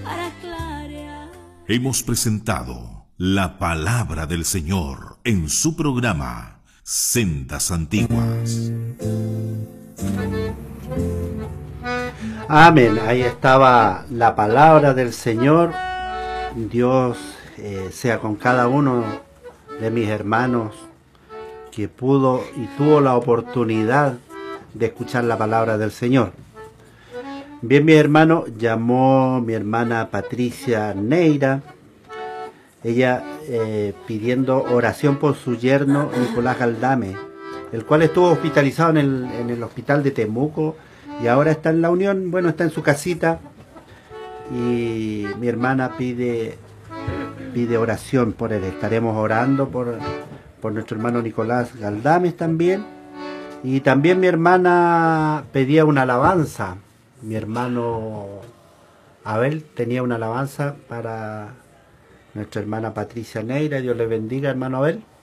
para clarear. Hemos presentado la palabra del Señor en su programa Sendas Antiguas. Amén. Ahí estaba la palabra del Señor. Dios sea con cada uno de mis hermanos que pudo y tuvo la oportunidad de escuchar la palabra del Señor. Bien, mi hermano, llamó mi hermana Patricia Neira, ella pidiendo oración por su yerno Nicolás Galdame, el cual estuvo hospitalizado en el hospital de Temuco y ahora está en la Unión, bueno, está en su casita, y mi hermana pide oración por él. Estaremos orando por nuestro hermano Nicolás Galdames también. Y también mi hermana pedía una alabanza. Mi hermano Abel tenía una alabanza para nuestra hermana Patricia Neira. Dios le bendiga, hermano Abel.